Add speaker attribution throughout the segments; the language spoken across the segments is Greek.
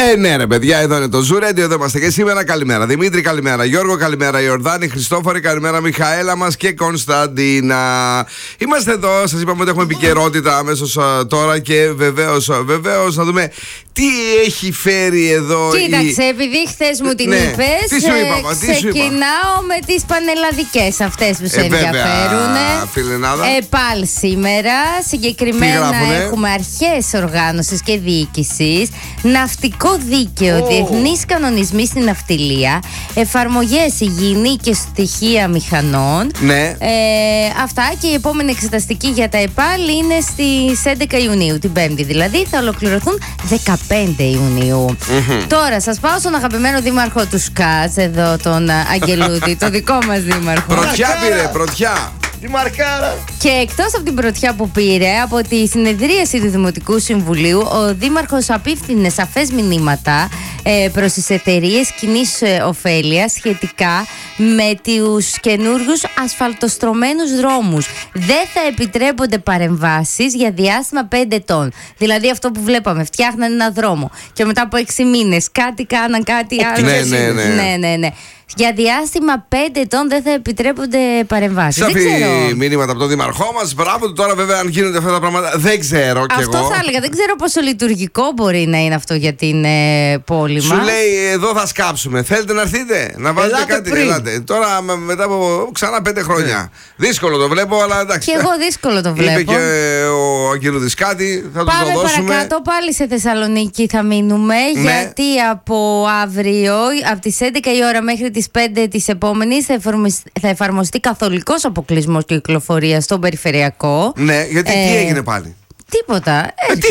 Speaker 1: Ναι, ρε παιδιά, εδώ είναι το Zoo Radio, εδώ είμαστε και σήμερα. Καλημέρα Δημήτρη, καλημέρα Γιώργο, καλημέρα Ιορδάνη, Χριστόφορη, καλημέρα Μιχαέλα μας και Κωνσταντίνα. Είμαστε εδώ, σας είπαμε ότι έχουμε επικαιρότητα αμέσως τώρα και βεβαίως να δούμε τι έχει φέρει εδώ.
Speaker 2: Κοίταξε, επειδή χθες μου την είπες, ξεκινάω με τις πανελλαδικές αυτές που σε ενδιαφέρουν. Πάλι σήμερα, συγκεκριμένα έχουμε αρχές οργάνωσης και διοίκησης, ναυτικό δίκαιο, διεθνείς κανονισμοί στην ναυτιλία, εφαρμογές υγιεινή και στοιχεία μηχανών.
Speaker 1: Ναι.
Speaker 2: Αυτά, και η επόμενη εξεταστική για τα ΕΠΑΛ είναι στις 11 Ιουνίου, την Πέμπτη δηλαδή, θα ολοκληρωθούν 15 Ιουνίου. Τώρα σας πάω στον αγαπημένο δήμαρχο του ΣΚΑΤΣ, εδώ τον Αγγελούδη, το δικό μας δήμαρχο.
Speaker 1: Πρωτιά πήρε, πρωτιά.
Speaker 3: Τη μαρκάρα.
Speaker 2: Και εκτός από την πρωτιά που πήρε, από τη συνεδρίαση του Δημοτικού Συμβουλίου, ο δήμαρχος απίφθινε σαφές μηνύματα προς τις εταιρείες κοινής ωφέλειας σχετικά με τους καινούργιους ασφαλτοστρωμένους δρόμους. Δεν θα επιτρέπονται παρεμβάσεις για διάστημα 5 ετών. Δηλαδή αυτό που βλέπαμε, φτιάχναν ένα δρόμο και μετά από 6 μήνες κάτι κάναν, κάτι άλλο. Ναι. Για διάστημα 5 ετών δεν θα επιτρέπονται παρεμβάσεις.
Speaker 1: Σαφή μήνυματα από τον Δήμαρχό μας. Μπράβο του. Τώρα, βέβαια, αν γίνονται αυτά τα πράγματα, δεν ξέρω κι εγώ.
Speaker 2: Αυτό θα έλεγα. Δεν ξέρω πόσο λειτουργικό μπορεί να είναι αυτό για την πόλη μας.
Speaker 1: Σου λέει, εδώ θα σκάψουμε. Θέλετε να έρθετε, να βάλετε κάτι. Ελάτε. Τώρα, μετά από ξανά 5 χρόνια. Δύσκολο το βλέπω, αλλά εντάξει.
Speaker 2: Και εγώ δύσκολο το βλέπω.
Speaker 1: Είπε και ο Αγγελούδης κάτι, θα του το δώσουμε.
Speaker 2: Πάμε παρακάτω. Πάλι σε Θεσσαλονίκη θα μείνουμε. Ναι. Γιατί από αύριο, από τις 11 η ώρα μέχρι τις 5 της επόμενης, θα εφαρμοστεί καθολικός αποκλεισμός κυκλοφορίας στον περιφερειακό.
Speaker 1: Ναι, γιατί τι έγινε πάλι?
Speaker 2: Τίποτα.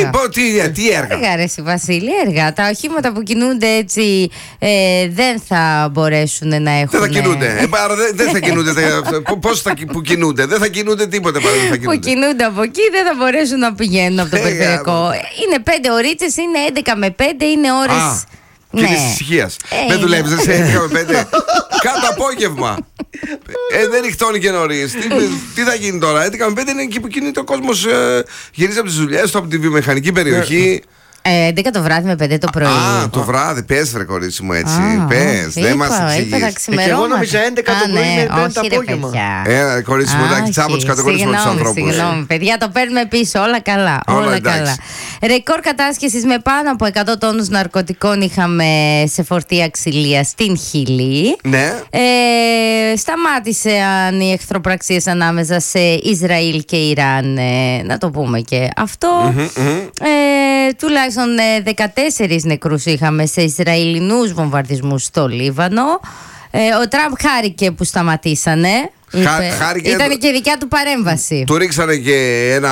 Speaker 1: Τι έργα?
Speaker 2: Έργα, ρε Βασίλη, έργα. Τα οχήματα που κινούνται έτσι δεν θα μπορέσουν να έχουν.
Speaker 1: Δεν θα κινούνται. Δεν θα κινούνται. Πώς που κινούνται? Δεν θα κινούνται τίποτα.
Speaker 2: Που κινούνται από εκεί δεν θα μπορέσουν να πηγαίνουν από το περιφερειακό. Είναι 5 ωρίτες, είναι 11 με 5, είναι ώρες.
Speaker 1: Και της ησυχίας. Δεν δουλεύεις σε 11 με 5. Κάτω απόγευμα. Δεν νυχτώνει και νωρίς. Τι θα γίνει τώρα? 11 με 5 είναι εκεί που κινείται ο κόσμος. Γυρίζει από τις δουλειές του, από τη βιομηχανική περιοχή.
Speaker 2: 11 το βράδυ με 5 το πρωί.
Speaker 1: Το βράδυ. Πες, βρε κορίτσι μου, έτσι. Πες. Δεν μας εξηγείς.
Speaker 3: Εγώ νόμιζα 11 το πρωί με 5 το απόγευμα.
Speaker 1: Κορίτσι μου, εντάξει, τσάμπο τους κατηγορείς με τους ανθρώπους.
Speaker 2: Συγγνώμη, παιδιά, το παίρνουμε πίσω. Όλα καλά. Όλα καλά. Ρεκόρ κατάσχεσης με πάνω από 100 τόνους ναρκωτικών είχαμε σε φορτία ξυλία στην Χιλή.
Speaker 1: Ναι.
Speaker 2: Σταμάτησαν οι εχθροπραξίες ανάμεσα σε Ισραήλ και Ιράν. Να το πούμε και αυτό. Τουλάχιστον 14 νεκρούς είχαμε σε Ισραηλινούς βομβαρδισμούς στο Λίβανο. Ο Τραμπ χάρηκε που σταματήσανε. Ήταν και δικιά του παρέμβαση.
Speaker 1: Του ρίξανε και ένα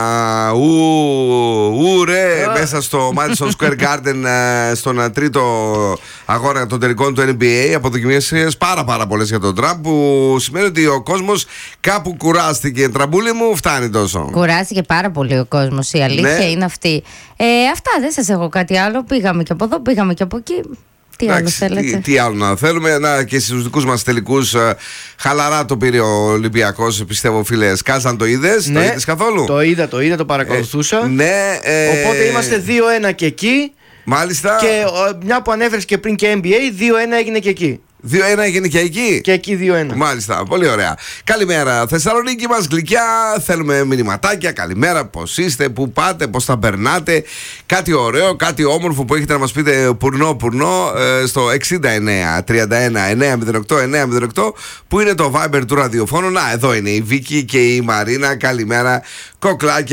Speaker 1: ουρε μέσα στο Madison Square Garden, στον τρίτο αγώνα των τελικών του NBA. Αποδοκιμασίες πάρα πολλές για τον Τραμπ, που σημαίνει ότι ο κόσμος κάπου κουράστηκε. Τραμπούλη μου, φτάνει τόσο.
Speaker 2: Κουράστηκε πάρα πολύ ο κόσμος, η αλήθεια είναι αυτή. Αυτά, δεν σας έχω κάτι άλλο. Πήγαμε και από εδώ, πήγαμε και από εκεί. Τι άλλο θέλετε?
Speaker 1: Τι άλλο να θέλουμε? Και στους δικούς μας τελικούς χαλαρά το πήρε ο Ολυμπιακός, πιστεύω, φίλε. Σκάζαν, το είδες?
Speaker 3: Ναι,
Speaker 1: το είδες καθόλου?
Speaker 3: Το είδα, το παρακολουθούσα.
Speaker 1: Ναι.
Speaker 3: Οπότε είμαστε 2-1 και εκεί.
Speaker 1: Μάλιστα.
Speaker 3: Και μια που ανέφερες και πριν και NBA, 2-1 έγινε και εκεί.
Speaker 1: 2-1 έγινε και εκεί.
Speaker 3: Και εκεί 2-1.
Speaker 1: Μάλιστα, πολύ ωραία. Καλημέρα Θεσσαλονίκη μας, γλυκιά. Θέλουμε μηνυματάκια. Καλημέρα, πώς είστε, πού πάτε, πώς τα περνάτε? Κάτι ωραίο, κάτι όμορφο που έχετε να μας πείτε, πουρνό, στο 69 31 908 908, που είναι το Viber του ραδιοφώνου. Να, εδώ είναι η Βίκη και η Μαρίνα. Καλημέρα, κοκλάκια.